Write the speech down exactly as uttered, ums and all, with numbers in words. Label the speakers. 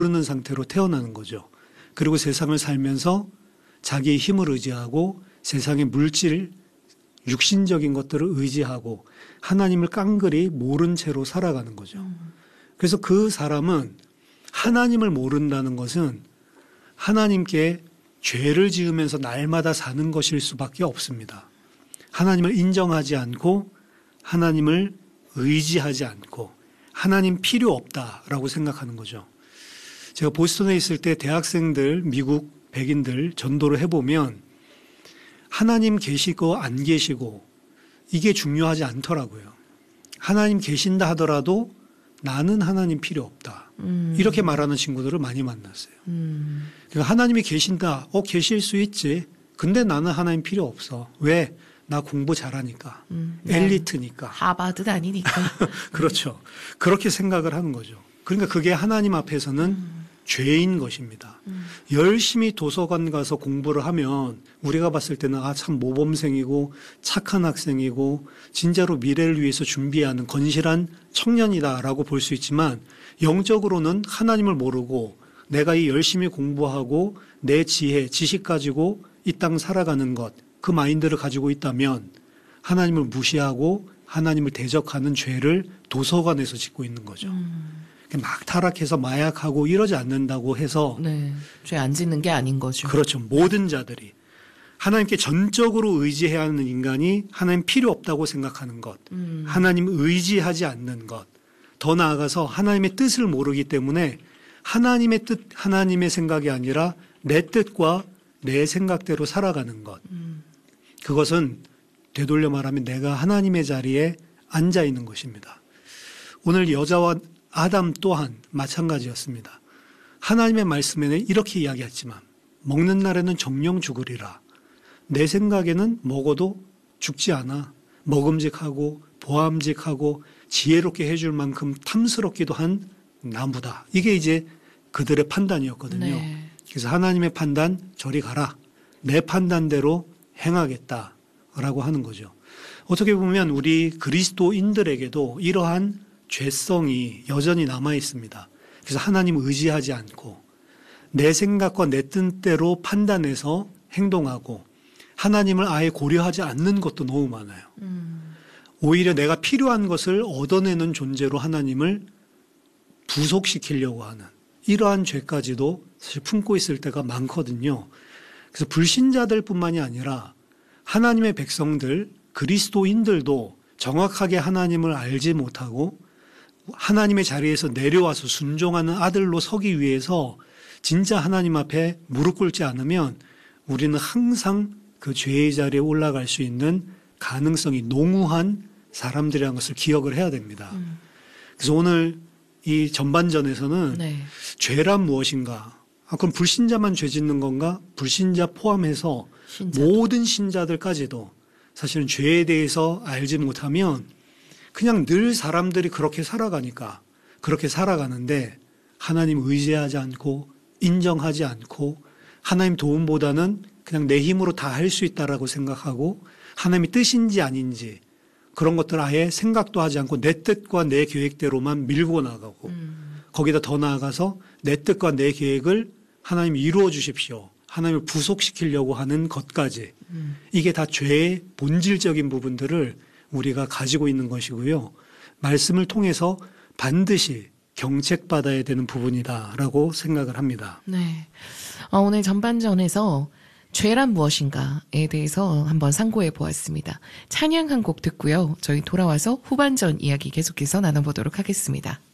Speaker 1: 모르는 상태로 태어나는 거죠. 그리고 세상을 살면서 자기의 힘을 의지하고 세상의 물질, 육신적인 것들을 의지하고 하나님을 깡그리 모른 채로 살아가는 거죠. 그래서 그 사람은 하나님을 모른다는 것은 하나님께 죄를 지으면서 날마다 사는 것일 수밖에 없습니다. 하나님을 인정하지 않고 하나님을 의지하지 않고 하나님 필요 없다라고 생각하는 거죠. 제가 보스턴에 있을 때 대학생들, 미국 백인들 전도를 해보면 하나님 계시고 안 계시고 이게 중요하지 않더라고요. 하나님 계신다 하더라도 나는 하나님 필요 없다. 음. 이렇게 말하는 친구들을 많이 만났어요. 음. 그러니까 하나님이 계신다. 어, 계실 수 있지. 근데 나는 하나님 필요 없어. 왜? 나 공부 잘하니까. 음. 엘리트니까.
Speaker 2: 하버드 다니니까.
Speaker 1: 그렇죠. 그렇게 생각을 하는 거죠. 그러니까 그게 하나님 앞에서는 음. 죄인 것입니다. 음. 열심히 도서관 가서 공부를 하면 우리가 봤을 때는 아, 참 모범생이고 착한 학생이고 진짜로 미래를 위해서 준비하는 건실한 청년이다라고 볼 수 있지만 영적으로는 하나님을 모르고 내가 이 열심히 공부하고 내 지혜, 지식 가지고 이 땅 살아가는 것, 그 마인드를 가지고 있다면 하나님을 무시하고 하나님을 대적하는 죄를 도서관에서 짓고 있는 거죠. 음. 막 타락해서 마약하고 이러지 않는다고 해서
Speaker 2: 네, 죄 안 짓는 게 아닌 거죠.
Speaker 1: 그렇죠. 모든 자들이 하나님께 전적으로 의지해야 하는 인간이 하나님 필요 없다고 생각하는 것, 음. 하나님 의지하지 않는 것, 더 나아가서 하나님의 뜻을 모르기 때문에 하나님의 뜻, 하나님의 생각이 아니라 내 뜻과 내 생각대로 살아가는 것. 음. 그것은 되돌려 말하면 내가 하나님의 자리에 앉아 있는 것입니다. 오늘 여자와 아담 또한 마찬가지였습니다. 하나님의 말씀에는 이렇게 이야기했지만 먹는 날에는 정령 죽으리라. 내 생각에는 먹어도 죽지 않아. 먹음직하고 보암직하고 지혜롭게 해줄 만큼 탐스럽기도 한 나무다. 이게 이제 그들의 판단이었거든요. 네. 그래서 하나님의 판단 저리 가라. 내 판단대로 행하겠다라고 하는 거죠. 어떻게 보면 우리 그리스도인들에게도 이러한 죄성이 여전히 남아 있습니다. 그래서 하나님 의지하지 않고 내 생각과 내 뜻대로 판단해서 행동하고 하나님을 아예 고려하지 않는 것도 너무 많아요. 음. 오히려 내가 필요한 것을 얻어내는 존재로 하나님을 부속시키려고 하는 이러한 죄까지도 사실 품고 있을 때가 많거든요. 그래서 불신자들 뿐만이 아니라 하나님의 백성들, 그리스도인들도 정확하게 하나님을 알지 못하고 하나님의 자리에서 내려와서 순종하는 아들로 서기 위해서 진짜 하나님 앞에 무릎 꿇지 않으면 우리는 항상 그 죄의 자리에 올라갈 수 있는 가능성이 농후한 사람들이라는 것을 기억을 해야 됩니다. 음. 그래서 오늘 이 전반전에서는 네. 죄란 무엇인가? 아, 그럼 불신자만 죄 짓는 건가? 불신자 포함해서 신자도. 모든 신자들까지도 사실은 죄에 대해서 알지 못하면 그냥 늘 사람들이 그렇게 살아가니까 그렇게 살아가는데 하나님 의지하지 않고 인정하지 않고 하나님 도움보다는 그냥 내 힘으로 다 할 수 있다라고 생각하고 하나님의 뜻인지 아닌지 그런 것들 아예 생각도 하지 않고 내 뜻과 내 계획대로만 밀고 나가고 음. 거기다 더 나아가서 내 뜻과 내 계획을 하나님 이루어 주십시오. 하나님을 부속시키려고 하는 것까지 음. 이게 다 죄의 본질적인 부분들을 우리가 가지고 있는 것이고요. 말씀을 통해서 반드시 경책받아야 되는 부분이다라고 생각을 합니다.
Speaker 2: 네. 어, 오늘 전반전에서 죄란 무엇인가에 대해서 한번 상고해 보았습니다. 찬양 한 곡 듣고요. 저희 돌아와서 후반전 이야기 계속해서 나눠보도록 하겠습니다.